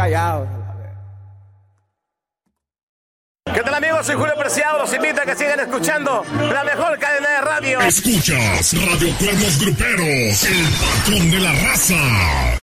callados. ¿Qué tal, amigos? Soy Julio Preciado. Los invito a que sigan escuchando la mejor cadena de radio. Escuchas Radio Cuernos Gruperos, el patrón de la raza.